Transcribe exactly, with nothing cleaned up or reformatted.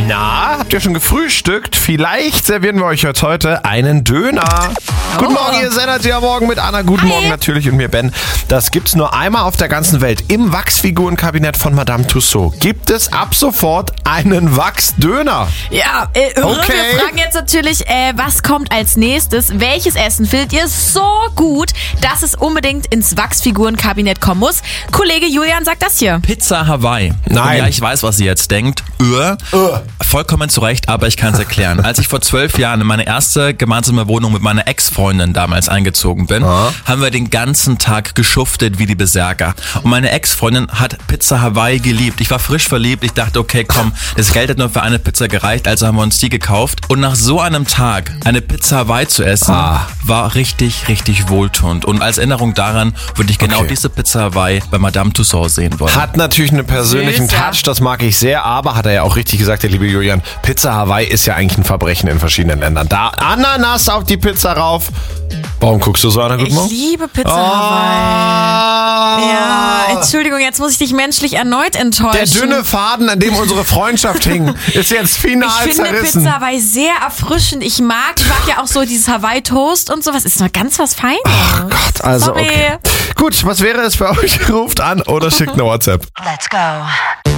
Na, habt ihr schon gefrühstückt? Vielleicht servieren wir euch heute einen Döner. Oh. Guten Morgen, ihr sendet ja morgen mit Anna. Guten Hi. Morgen natürlich und mir Ben. Das gibt's nur einmal auf der ganzen Welt. Im Wachsfigurenkabinett von Madame Tussauds gibt es ab sofort einen Wachsdöner. Ja, äh, Okay. wir fragen jetzt natürlich, äh, was kommt als nächstes? Welches Essen findet ihr so gut, dass es unbedingt ins Wachsfigurenkabinett kommen muss? Kollege Julian sagt das hier. Pizza Hawaii. Nein. Und ja, ich weiß, was ihr jetzt denkt. Öh. Öh. Vollkommen zu Recht, aber ich kann es erklären. Als ich vor zwölf Jahren in meine erste gemeinsame Wohnung mit meiner Ex-Freundin damals eingezogen bin, Ah. haben wir den ganzen Tag geschuftet wie die Berserker. Und meine Ex-Freundin hat Pizza Hawaii geliebt. Ich war frisch verliebt. Ich dachte, okay, komm, das Geld hat nur für eine Pizza gereicht, also haben wir uns die gekauft. Und nach so einem Tag eine Pizza Hawaii zu essen, Ah. war richtig, richtig wohltuend. Und als Erinnerung daran würde ich genau Okay. diese Pizza Hawaii bei Madame Tussauds sehen wollen. Hat natürlich einen persönlichen Süß, ja. Touch, das mag ich sehr, aber hat er ja auch richtig gesagt, der liebe Julian, Pizza Hawaii ist ja eigentlich ein Verbrechen in verschiedenen Ländern. Da Ananas auf die Pizza rauf. Warum guckst du so, Anna? Guten Ich Morgen. liebe Pizza Oh. Hawaii. Ja, Entschuldigung, jetzt muss ich dich menschlich erneut enttäuschen. Der dünne Faden, an dem unsere Freundschaft hing, ist jetzt final Ich finde zerrissen. Pizza Hawaii sehr erfrischend. Ich mag, ich mag ja auch so dieses Hawaii-Toast und sowas. Ist noch ganz was Feines. Ach Gott, also Sorry. okay. Gut, was wäre es bei euch? Ruft an oder schickt eine WhatsApp. Let's go.